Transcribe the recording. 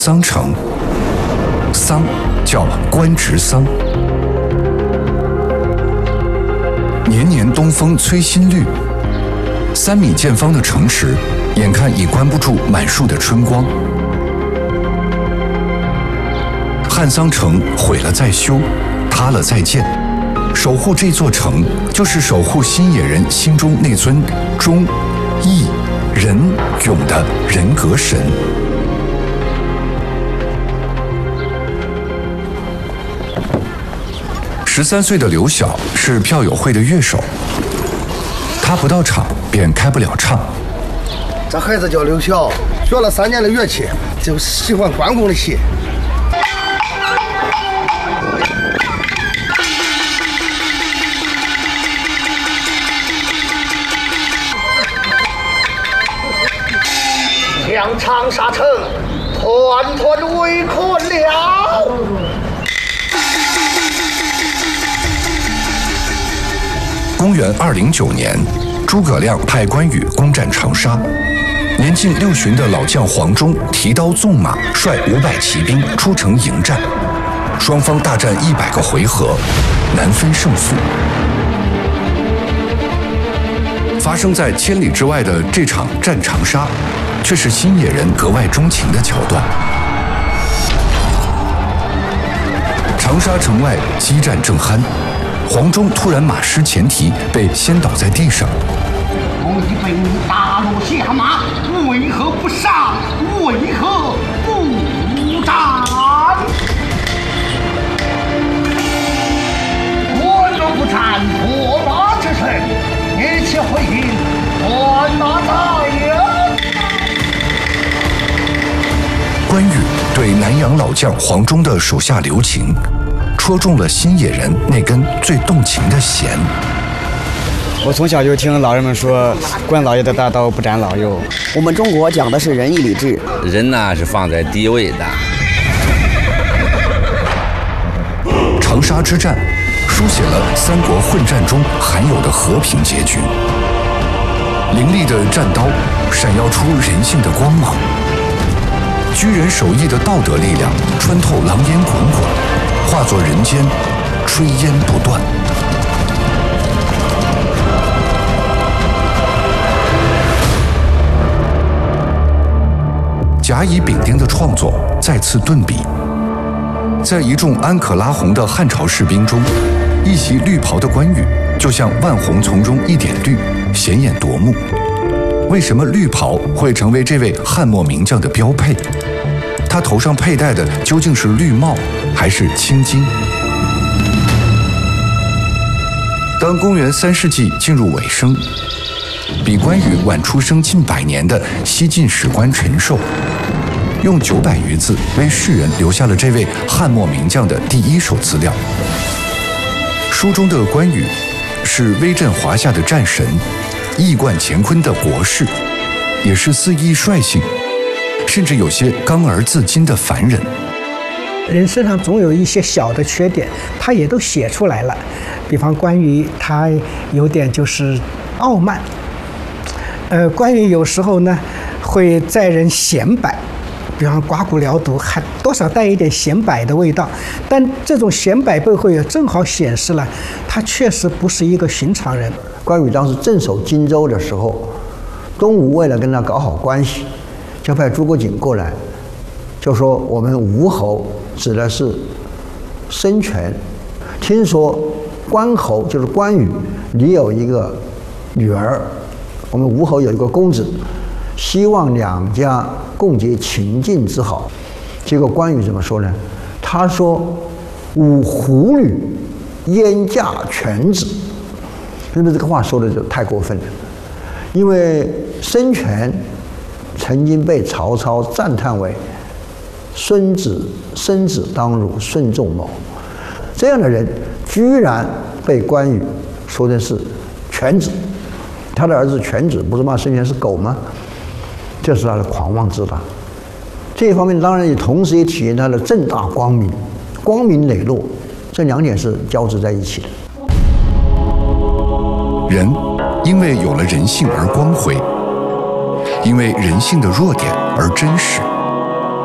桑城，桑叫官职桑，年年东风吹新绿。3米见方的城池，眼看已关不住满树的春光。汉桑城毁了再修，塌了再建，守护这座城，就是守护新野人心中那尊忠、义、仁、勇的人格神。13岁的刘晓是票友会的乐手，他不到场便开不了唱。 这孩子叫刘晓，学了3年的乐器，就喜欢关公的戏。 将长沙城团团围困了。 公元209年，诸葛亮派关羽攻占长沙，年近60旬的老将黄忠提刀纵马，率500骑兵出城迎战，双方大战100个回合，难分胜负。发生在千里之外的这场战长沙，却是新野人格外钟情的桥段。长沙城外激战正酣，黄忠突然马失前蹄，被掀倒在地上。 我已被你打落下马，为何不上？为何不战？我若不战，破马之身，一切回应还马在呀！ 关羽对南阳老将黄忠的手下留情，戳中了新野人那根最动情的弦。 我从小就听老人们说，关老爷的大刀不斩老幼。 我们中国讲的是仁义礼智， 人呢是放在第一位的。 长沙之战，书写了三国混战中罕有的和平结局。凌厉的战刀闪耀出人性的光芒，居人守义的道德力量穿透狼烟滚滚，化作人间炊烟不断。甲乙丙丁的创作再次顿笔，在一众安可拉红的汉朝士兵中，一袭绿袍的关羽就像万红丛中一点绿，显眼夺目。为什么绿袍会成为这位汉末名将的标配？他头上佩戴的究竟是绿帽还是青巾？当公元3世纪进入尾声，比关羽晚出生近100年的西晋史官陈寿，用900余字为世人留下了这位汉末名将的第一手资料。书中的关羽是威震华夏的战神，一贯乾坤的国士，也是肆意率性，甚至有些刚而自矜的凡人。 人身上总有一些小的缺点，他也都写出来了。比方关羽，他有点就是傲慢。关羽有时候呢会在人显摆，比方刮骨疗毒，还多少带一点显摆的味道。但这种显摆背后也正好显示了他确实不是一个寻常人。 关羽当时镇守荆州的时候，东吴为了跟他搞好关系，就派诸葛瑾过来，就说我们吴侯指的是孙权，听说关侯就是关羽，你有一个女儿，我们吴侯有一个公子，希望两家共结秦晋之好。结果关羽怎么说呢？他说吾狐女焉嫁犬子。是不是这个话说的就太过分了？因为孙权曾经被曹操赞叹为孙子当如孙仲谋，这样的人居然被关羽说的是犬子。他的儿子犬子不是骂孙权是狗吗？这是他的狂妄自大。这一方面当然也同时也体现他的正大光明，光明磊落，这2点是交织在一起的。 人因为有了人性而光辉，因为人性的弱点而真实。